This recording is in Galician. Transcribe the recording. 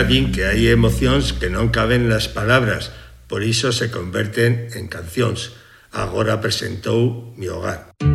Ela din que hai emocións que non caben nas palabras, por iso se converten en cancións. Agora presentou Mi Hogar.